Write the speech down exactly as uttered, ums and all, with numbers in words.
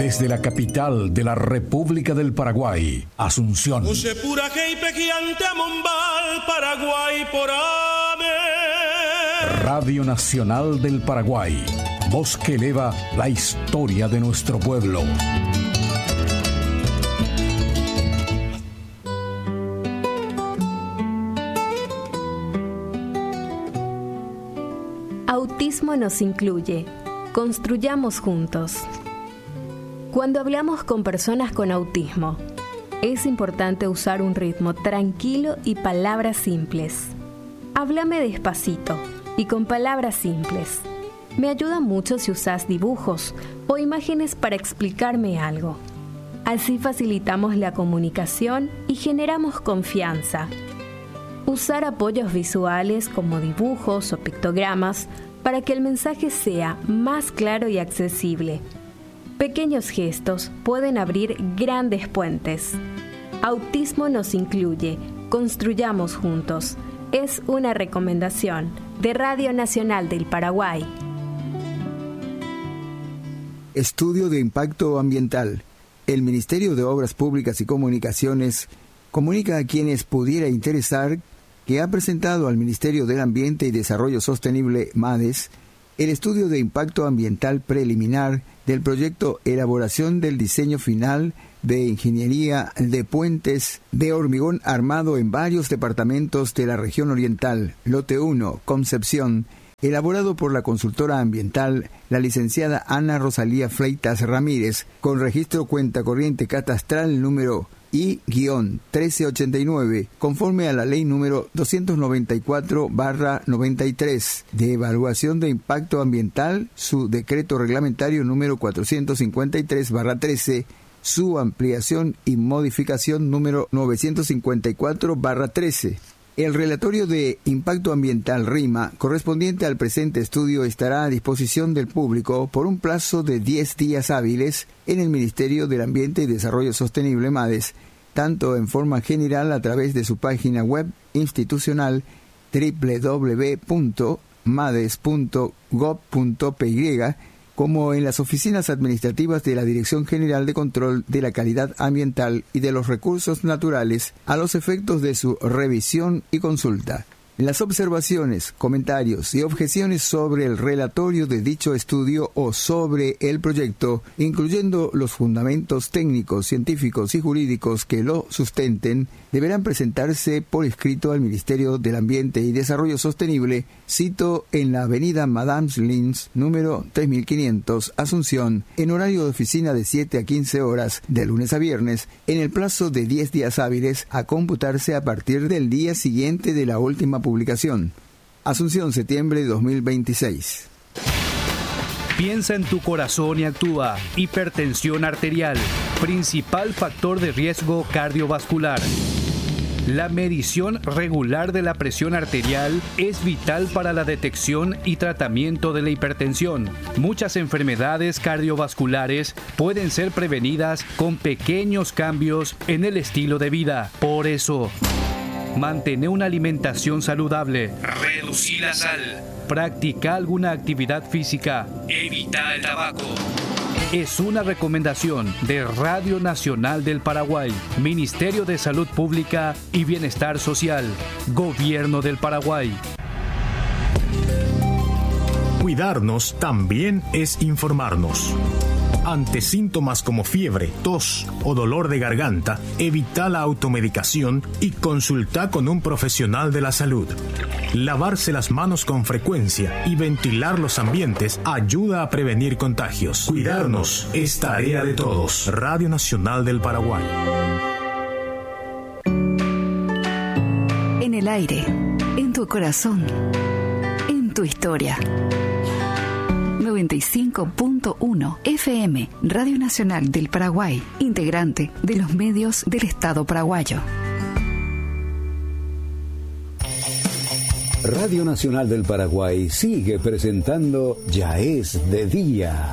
Desde la capital de la República del Paraguay, Asunción. Radio Nacional del Paraguay, voz que eleva la historia de nuestro pueblo. Autismo nos incluye. Construyamos juntos. Cuando hablamos con personas con autismo, es importante usar un ritmo tranquilo y palabras simples. Háblame despacito y con palabras simples. Me ayuda mucho si usas dibujos o imágenes para explicarme algo. Así facilitamos la comunicación y generamos confianza. Usar apoyos visuales como dibujos o pictogramas para que el mensaje sea más claro y accesible. Pequeños gestos pueden abrir grandes puentes. Autismo nos incluye. Construyamos juntos. Es una recomendación de Radio Nacional del Paraguay. Estudio de impacto ambiental. El Ministerio de Obras Públicas y Comunicaciones comunica a quienes pudiera interesar que ha presentado al Ministerio del Ambiente y Desarrollo Sostenible, MADES, el estudio de impacto ambiental preliminar del proyecto Elaboración del Diseño Final de Ingeniería de Puentes de Hormigón Armado en varios departamentos de la región oriental, Lote uno, Concepción, elaborado por la consultora ambiental, la licenciada Ana Rosalía Fleitas Ramírez, con registro cuenta corriente catastral número I trece ochenta y nueve, conforme a la ley número doscientos noventa y cuatro barra noventa y tres de evaluación de impacto ambiental, su decreto reglamentario número cuatrocientos cincuenta y tres barra trece, su ampliación y modificación número novecientos cincuenta y cuatro barra trece. El relatorio de impacto ambiental RIMA, correspondiente al presente estudio, estará a disposición del público por un plazo de diez días hábiles en el Ministerio del Ambiente y Desarrollo Sostenible, MADES, tanto en forma general a través de su página web institucional doble u doble u doble u punto mades punto gob punto p y, como en las oficinas administrativas de la Dirección General de Control de la Calidad Ambiental y de los Recursos Naturales a los efectos de su revisión y consulta. Las observaciones, comentarios y objeciones sobre el relatorio de dicho estudio o sobre el proyecto, incluyendo los fundamentos técnicos, científicos y jurídicos que lo sustenten, deberán presentarse por escrito al Ministerio del Ambiente y Desarrollo Sostenible, cito en la avenida Madams Lins, número tres mil quinientos, Asunción, en horario de oficina de siete a quince horas, de lunes a viernes, en el plazo de diez días hábiles, a computarse a partir del día siguiente de la última publicación. Asunción, septiembre de dos mil veintiséis. Piensa en tu corazón y actúa. Hipertensión arterial, principal factor de riesgo cardiovascular. La medición regular de la presión arterial es vital para la detección y tratamiento de la hipertensión. Muchas enfermedades cardiovasculares pueden ser prevenidas con pequeños cambios en el estilo de vida. Por eso, mantener una alimentación saludable, reducir la sal, practica alguna actividad física, evita el tabaco. Es una recomendación de Radio Nacional del Paraguay, Ministerio de Salud Pública y Bienestar Social, Gobierno del Paraguay. Cuidarnos también es informarnos. Ante síntomas como fiebre, tos o dolor de garganta, evita la automedicación y consulta con un profesional de la salud. Lavarse las manos con frecuencia y ventilar los ambientes ayuda a prevenir contagios. Cuidarnos es tarea de todos. Radio Nacional del Paraguay. En el aire, en tu corazón, en tu historia. noventa y cinco punto uno F M, Radio Nacional del Paraguay, integrante de los medios del Estado paraguayo. Radio Nacional del Paraguay sigue presentando Ya es de día.